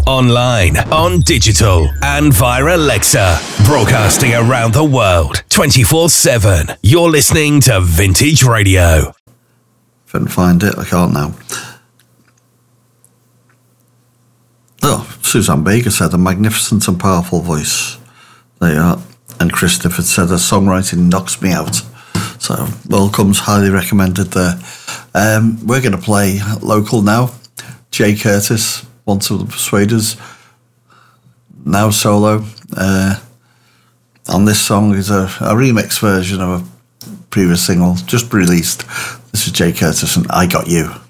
online, on digital, and via Alexa. Broadcasting around the world, 24/7. You're listening to Vintage Radio. If I can find it, I can't now. Oh, Suzanne Baker said, a magnificent and powerful voice. There you are. And Christopher said, her songwriting knocks me out. So, welcome's highly recommended there. We're going to play local now. Jay Curtis, Once of the Persuaders, now solo. On this song is a remix version of a previous single just released. This is Jay Curtis and I Got You.